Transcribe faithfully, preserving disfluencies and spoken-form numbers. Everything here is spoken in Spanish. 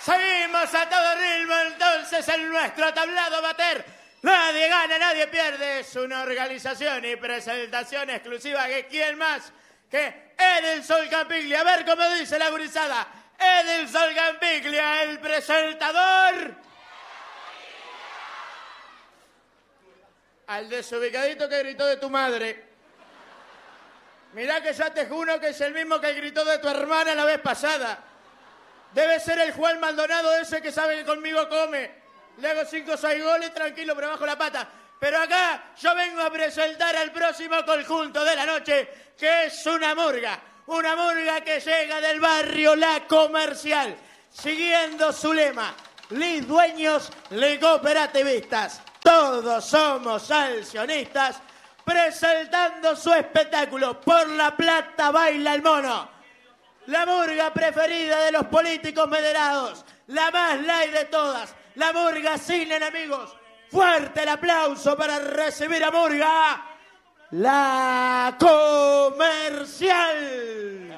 Seguimos a todo ritmo entonces en nuestro tablado bater. Nadie gana, nadie pierde. Es una organización y presentación exclusiva que quién más que Edelson Campiglia. A ver cómo dice la gurizada. Edelson Campiglia, el presentador. Al desubicadito que gritó de tu madre. Mirá que ya te juro que es el mismo que gritó de tu hermana la vez pasada. Debe ser el Juan Maldonado ese que sabe que conmigo come. Le hago cinco o seis goles tranquilo, pero bajo la pata. Pero acá yo vengo a presentar al próximo conjunto de la noche, que es una murga. Una murga que llega del barrio La Comercial, siguiendo su lema. Lis dueños, li cooperativistas. Todos somos salcionistas, presentando su espectáculo. Por la plata baila el mono. La murga preferida de los políticos mederados. La más light de todas. La murga sin enemigos. Fuerte el aplauso para recibir a Murga La Comercial.